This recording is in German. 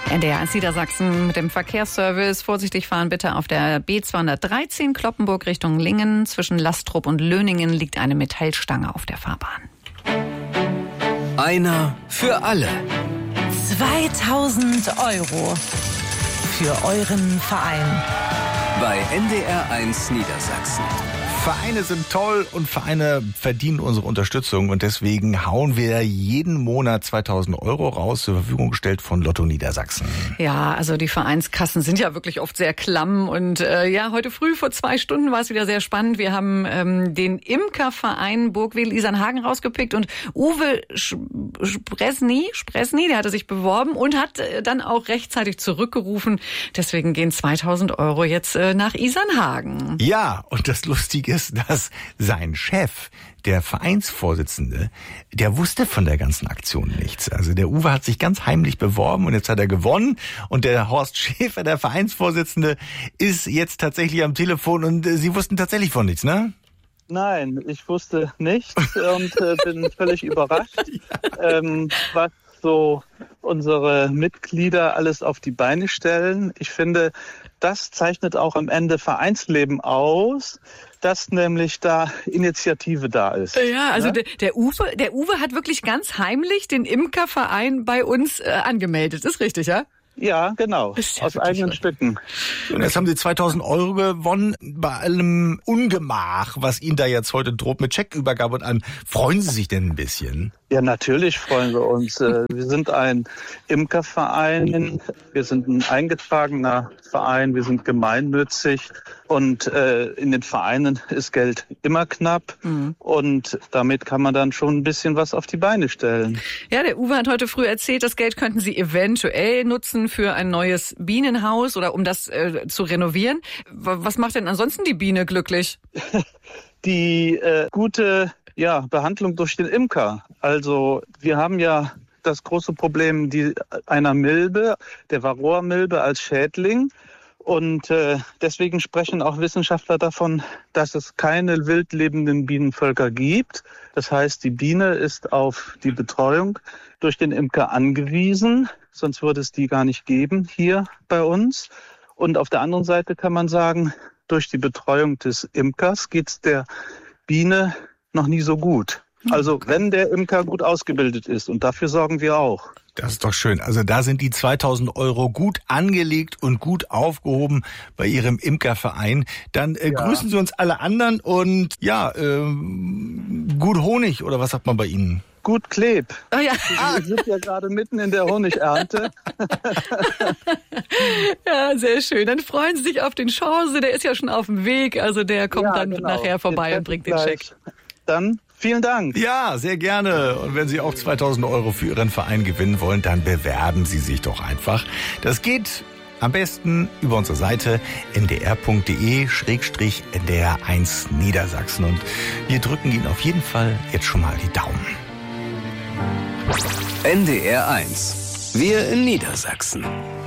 NDR1 Niedersachsen mit dem Verkehrsservice. Vorsichtig fahren bitte auf der B213 Cloppenburg Richtung Lingen. Zwischen Lastrup und Löningen liegt eine Metallstange auf der Fahrbahn. Einer für alle. 2000 € für euren Verein. Bei NDR1 Niedersachsen. Vereine sind toll und Vereine verdienen unsere Unterstützung und deswegen hauen wir jeden Monat 2000 € raus, zur Verfügung gestellt von Lotto Niedersachsen. Ja, also die Vereinskassen sind ja wirklich oft sehr klamm und heute früh vor 2 Stunden war es wieder sehr spannend. Wir haben den Imkerverein Burgwedel-Isernhagen rausgepickt und Uwe Spresny, der hatte sich beworben und hat dann auch rechtzeitig zurückgerufen. Deswegen gehen 2000 € jetzt nach Isernhagen. Ja, und das Lustige ist, dass sein Chef, der Vereinsvorsitzende, der wusste von der ganzen Aktion nichts. Also der Uwe hat sich ganz heimlich beworben und jetzt hat er gewonnen. Und der Horst Schäfer, der Vereinsvorsitzende, ist jetzt tatsächlich am Telefon und Sie wussten tatsächlich von nichts, ne? Nein, ich wusste nichts und bin völlig überrascht, was so unsere Mitglieder alles auf die Beine stellen. Ich finde, das zeichnet auch am Ende Vereinsleben aus, dass nämlich da Initiative da ist. Ja, also ne? der Uwe hat wirklich ganz heimlich den Imkerverein bei uns angemeldet. Ist richtig, ja? Ja, genau. Aus eigenen Stücken. Und jetzt haben Sie 2000 € gewonnen bei allem Ungemach, was Ihnen da jetzt heute droht mit Scheckübergabe und allem. Freuen Sie sich denn ein bisschen? Ja, natürlich freuen wir uns. Wir sind ein Imkerverein, wir sind ein eingetragener Verein, wir sind gemeinnützig und in den Vereinen ist Geld immer knapp und damit kann man dann schon ein bisschen was auf die Beine stellen. Ja, der Uwe hat heute früh erzählt, das Geld könnten Sie eventuell nutzen für ein neues Bienenhaus oder um das zu renovieren. Was macht denn ansonsten die Biene glücklich? Die gute Behandlung durch den Imker. Also wir haben ja das große Problem einer Milbe, der Varroa-Milbe als Schädling. Und deswegen sprechen auch Wissenschaftler davon, dass es keine wild lebenden Bienenvölker gibt. Das heißt, die Biene ist auf die Betreuung durch den Imker angewiesen, sonst würde es die gar nicht geben hier bei uns. Und auf der anderen Seite kann man sagen, durch die Betreuung des Imkers geht es der Biene noch nie so gut. Also wenn der Imker gut ausgebildet ist und dafür sorgen wir auch. Das ist doch schön. Also da sind die 2000 € gut angelegt und gut aufgehoben bei Ihrem Imkerverein. Dann grüßen Sie uns alle anderen und gut Honig oder was sagt man bei Ihnen? Gut Kleb. Oh ja. Wir sind ja gerade mitten in der Honigernte. Ja, sehr schön. Dann freuen Sie sich auf den Chance. Der ist ja schon auf dem Weg. Also der kommt nachher vorbei und bringt den Scheck. Dann vielen Dank. Ja, sehr gerne. Und wenn Sie auch 2000 € für Ihren Verein gewinnen wollen, dann bewerben Sie sich doch einfach. Das geht am besten über unsere Seite ndr.de/ndr1 Niedersachsen. Und wir drücken Ihnen auf jeden Fall jetzt schon mal die Daumen. NDR1. Wir in Niedersachsen.